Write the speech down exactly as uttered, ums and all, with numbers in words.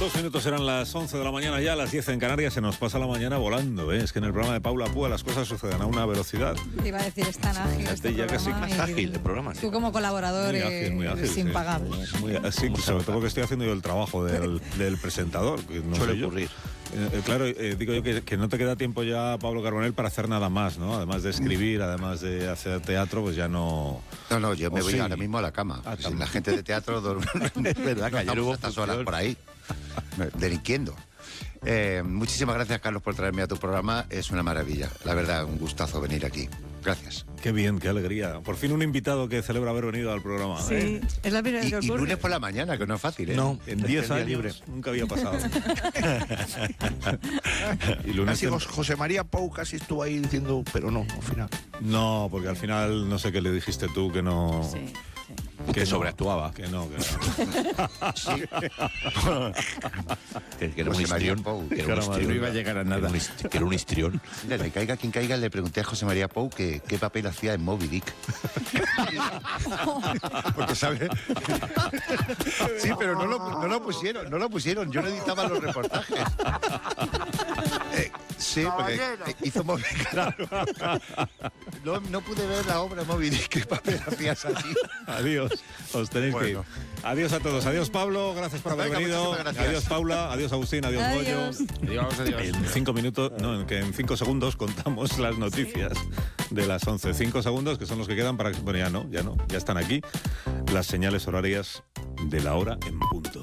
Dos minutos eran las once de la mañana ya, a las diez en Canarias. Se nos pasa la mañana volando, ¿eh? Es que en el programa de Paula Púa las cosas suceden a una velocidad. Te iba a decir, es tan ágil este ya casi programa, más ágil el programa. Tú como colaborador muy ágil, muy ágil, es sí. impagable. Muy así, sobre todo porque estoy haciendo yo el trabajo del, del presentador. Que no Suele soy yo. ocurrir. Eh, claro, eh, digo yo que, que no te queda tiempo ya, Pablo Carbonell, para hacer nada más, ¿no? Además de escribir, además de hacer teatro, pues ya no... No, no, yo me ¿O voy sí? ahora mismo a la cama. Ah, Si la gente de teatro duerme. Es verdad que no ayer hubo estamos a estas horas función. por ahí, delinquiendo. Eh, muchísimas gracias, Carlos, por traerme a tu programa. Es una maravilla. La verdad, un gustazo venir aquí. Gracias. Qué bien, qué alegría. Por fin un invitado que celebra haber venido al programa. Sí, ¿eh? es la primera Y, vez que y ocurre. lunes por la mañana, que no es fácil, ¿eh? No, en diez día años libre. nunca había pasado. Y lunes Casi ten- Jos- José María Pou casi estuvo ahí diciendo, pero no, al final. No, porque al final no sé qué le dijiste tú que no... Sí, sí. Que Que no, sobreactuaba. Que no, que no. Que, que era un José María histrión. Pou. Que era un Caramba, histrión. no iba a llegar a nada. Que era un hist- que era un histrión. Mira, le caiga quien caiga, le pregunté a José María Pou que qué papel hacía en Moby Dick. Porque, ¿sabes? Sí, pero no lo, no lo pusieron, no lo pusieron. Yo no editaba los reportajes. Eh, sí, porque eh, hizo Moby Dick. No, no pude ver la obra Moby Dick. ¿Qué papel hacías allí? Adiós, os tenéis Bueno. que ir. Adiós a todos. Adiós, Pablo, gracias por haber Venga, venido. muchísimas gracias. Adiós, Paula. Adiós, Agustín. Adiós, Adiós. Goyo. Adiós, adiós. En cinco minutos, no, que en cinco segundos contamos las noticias de las once. Cinco segundos que son los que quedan para que, bueno, ya no, ya no, ya están aquí las señales horarias de la hora en punto.